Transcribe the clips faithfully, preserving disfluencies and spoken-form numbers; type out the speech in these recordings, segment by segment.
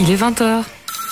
Il est vingt heures.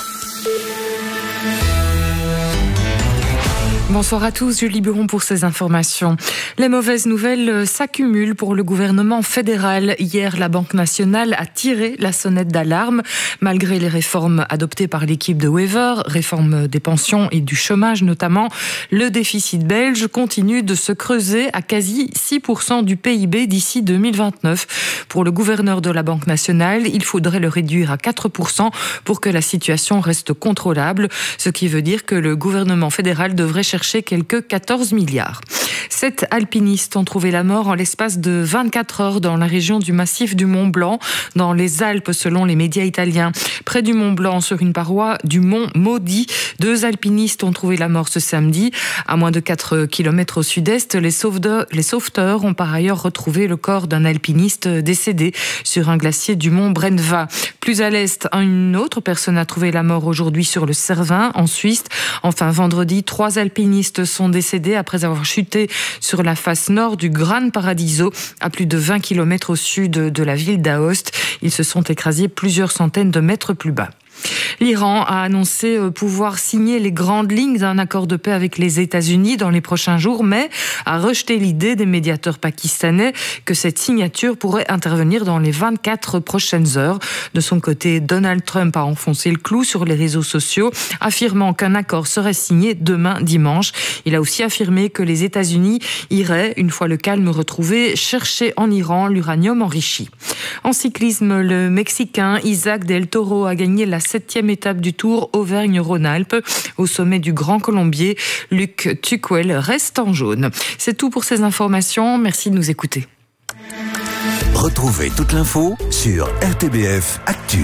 Bonsoir à tous, Julie Buron pour ces informations. Les mauvaises nouvelles s'accumulent pour le gouvernement fédéral. Hier, la Banque nationale a tiré la sonnette d'alarme. Malgré les réformes adoptées par l'équipe de Wever, réforme des pensions et du chômage notamment, le déficit belge continue de se creuser à quasi six pour cent du P I B d'ici deux mille vingt-neuf. Pour le gouverneur de la Banque nationale, il faudrait le réduire à quatre pour cent pour que la situation reste contrôlable, ce qui veut dire que le gouvernement fédéral devrait chercher quelques quatorze milliards. Sept alpinistes ont trouvé la mort en l'espace de vingt-quatre heures dans la région du massif du Mont Blanc, dans les Alpes selon les médias italiens. Près du Mont Blanc, sur une paroi du Mont Maudit, deux alpinistes ont trouvé la mort ce samedi. À moins de quatre kilomètres au sud-est, les sauveteurs, les sauveteurs ont par ailleurs retrouvé le corps d'un alpiniste décédé sur un glacier du Mont Brenva. Plus à l'est, une autre personne a trouvé la mort aujourd'hui sur le Cervin, en Suisse. Enfin, vendredi, trois alpinistes sont décédés après avoir chuté sur la face nord du Gran Paradiso, à plus de vingt kilomètres au sud de la ville d'Aoste. Ils se sont écrasés plusieurs centaines de mètres plus bas. L'Iran a annoncé pouvoir signer les grandes lignes d'un accord de paix avec les États-Unis dans les prochains jours, mais a rejeté l'idée des médiateurs pakistanais que cette signature pourrait intervenir dans les vingt-quatre prochaines heures. De son côté, Donald Trump a enfoncé le clou sur les réseaux sociaux, affirmant qu'un accord serait signé demain dimanche. Il a aussi affirmé que les États-Unis iraient, une fois le calme retrouvé, chercher en Iran l'uranium enrichi. En cyclisme, le Mexicain Isaac Del Toro a gagné la septième étape du Tour Auvergne-Rhône-Alpes. Au sommet du Grand Colombier, Luc Tuquel reste en jaune. C'est tout pour ces informations. Merci de nous écouter. Retrouvez toute l'info sur R T B F Actu.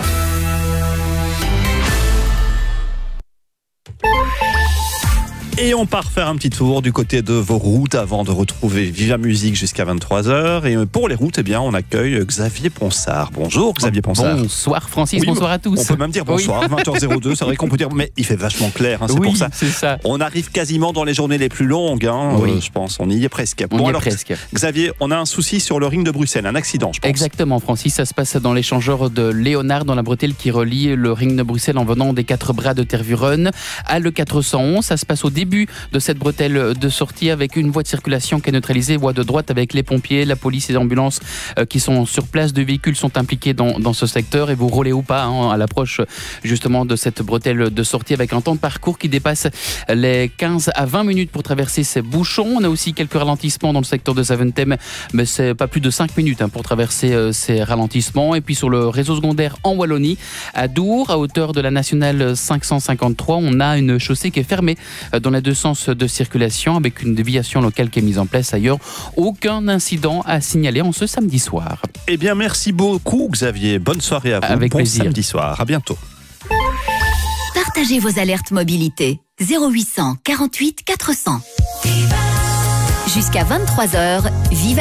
Et on part faire un petit tour du côté de vos routes avant de retrouver Viva Musique jusqu'à vingt-trois heures. Et pour les routes, eh bien, on accueille Xavier Ponsard. Bonjour Xavier Ponsard. Bonsoir Francis, oui, bonsoir à tous. On peut même dire bonsoir, oui. vingt heures zéro deux, c'est vrai qu'on peut dire, mais il fait vachement clair, hein, c'est oui, pour ça. c'est ça. On arrive quasiment dans les journées les plus longues, hein, oui. euh, je pense, on y est presque. On bon, y alors, est presque. Xavier, on a un souci sur le ring de Bruxelles, un accident, je pense. Exactement Francis, ça se passe dans l'échangeur de Léonard, dans la bretelle qui relie le ring de Bruxelles en venant des quatre bras de Tervuren à le quatre cent onze. Ça se passe au début de cette bretelle de sortie avec une voie de circulation qui est neutralisée, voie de droite avec les pompiers, la police et les ambulances euh, qui sont sur place. Deux véhicules sont impliqués dans, dans ce secteur et vous roulez ou pas hein, à l'approche justement de cette bretelle de sortie avec un temps de parcours qui dépasse les quinze à vingt minutes pour traverser ces bouchons. On a aussi quelques ralentissements dans le secteur de Zaventem, mais c'est pas plus de cinq minutes hein, pour traverser euh, ces ralentissements. Et puis sur le réseau secondaire en Wallonie, à Dour, à hauteur de la nationale cinq cent cinquante-trois, on a une chaussée qui est fermée euh, dans les deux sens de circulation avec une déviation locale qui est mise en place ailleurs. Aucun incident à signaler en ce samedi soir. Eh bien, merci beaucoup Xavier. Bonne soirée à vous. Avec bon plaisir. Samedi soir. À bientôt. Partagez vos alertes mobilité. zéro huit cent quarante-huit quatre cents. Jusqu'à vingt-trois heures, Viva